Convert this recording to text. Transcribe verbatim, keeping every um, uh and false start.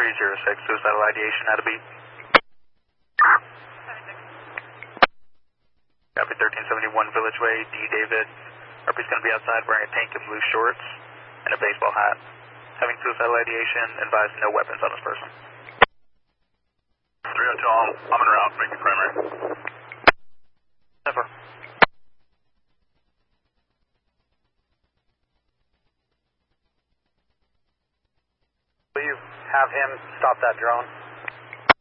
three zero six, suicidal ideation, out of beat. Copy thirteen seventy-one Village Way, D. David. Ruppy's going to be outside wearing a tank and blue shorts and a baseball hat. Having suicidal ideation, advise no weapons on this person. three oh two, I'm, I'm en route, making primary. Never. Will you have him stop that drone?